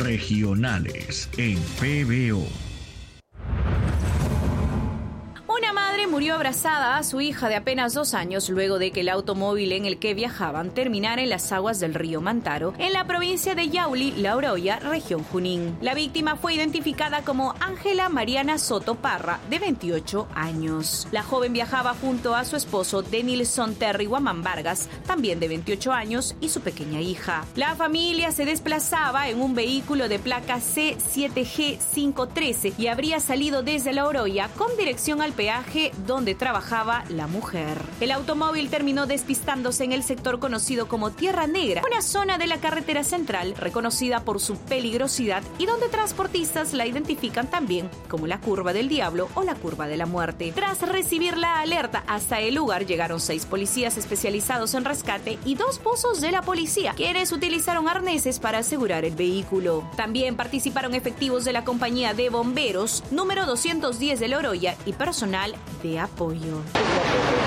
regionales en PBO. Una madre murió abrazada a su hija de apenas 2 años luego de que el automóvil en el que viajaban terminara en las aguas del río Mantaro, en la provincia de Yauli, La Oroya, región Junín. La víctima fue identificada como Ángela Mariana Soto Parra, de 28 años. La joven viajaba junto a su esposo Denilson Terry Guamán Vargas, también de 28 años, y su pequeña hija. La familia se desplazaba en un vehículo de placa C7G513 y habría salido desde La Oroya con dirección al peaje donde trabajaba la mujer. El automóvil terminó despistándose en el sector conocido como Tierra Negra, una zona de la carretera central reconocida por su peligrosidad y donde transportistas la identifican también como la Curva del Diablo o la Curva de la Muerte. Tras recibir la alerta, hasta el lugar llegaron 6 policías especializados en rescate y 2 buzos de la policía, quienes utilizaron arneses para asegurar el vehículo. También participaron efectivos de la compañía de bomberos número 210 de La Oroya y personal de apoyo.